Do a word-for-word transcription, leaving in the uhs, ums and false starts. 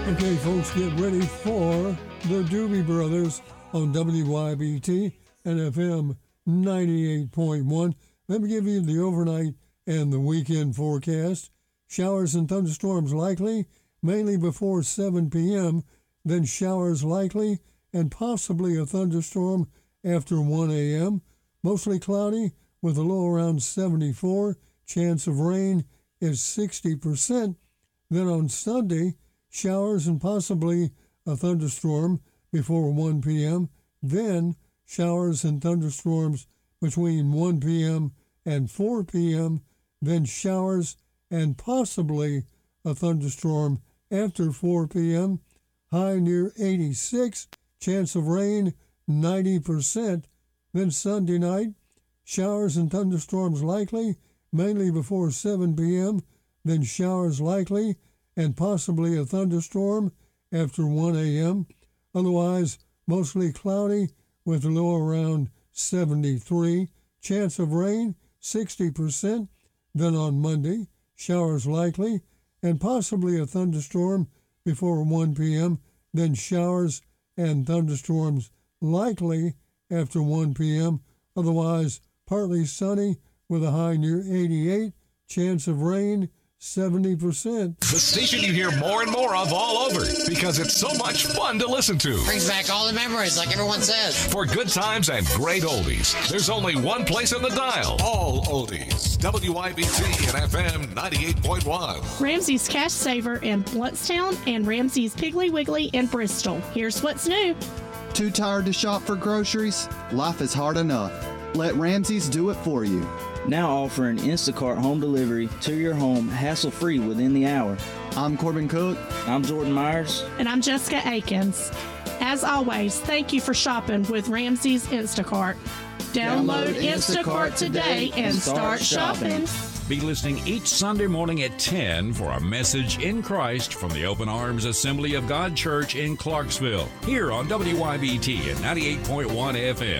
Okay, folks, get ready for the Doobie Brothers on W Y B T and F M ninety-eight point one. Let me give you the overnight and the weekend forecast. Showers and thunderstorms likely, mainly before seven p.m., then showers likely and possibly a thunderstorm after one a.m. Mostly cloudy with a low around seventy-four. Chance of rain is sixty percent. Then on Sunday, showers and possibly a thunderstorm before one p.m., then showers and thunderstorms between one p.m. and four p.m., then showers and possibly a thunderstorm after four p.m., high near eighty-six, chance of rain ninety percent. Then Sunday night, showers and thunderstorms likely, mainly before seven p.m., then showers likely and possibly a thunderstorm after one a.m., otherwise mostly cloudy with a low around seventy-three, chance of rain sixty percent. Then on Monday, showers likely and possibly a thunderstorm before one p.m., then showers and thunderstorms likely after one p.m., otherwise partly sunny with a high near eighty-eight, chance of rain seventy percent. The station you hear more and more of all over because it's so much fun to listen to. Brings back all the memories, like everyone says. For good times and great oldies, there's only one place on the dial. All oldies. W I B T and F M ninety-eight point one. Ramsey's Cash Saver in Bluntstown and Ramsey's Piggly Wiggly in Bristol. Here's what's new. Too tired to shop for groceries? Life is hard enough. Let Ramsey's do it for you. Now offering Instacart home delivery to your home hassle-free within the hour. I'm Corbin Cook. I'm Jordan Myers. And I'm Jessica Akins. As always, thank you for shopping with Ramsey's Instacart. Download, Download Instacart, Instacart today and start shopping. Be listening each Sunday morning at ten for a message in Christ from the Open Arms Assembly of God Church in Clarksville, here on W Y B T and ninety-eight point one F M.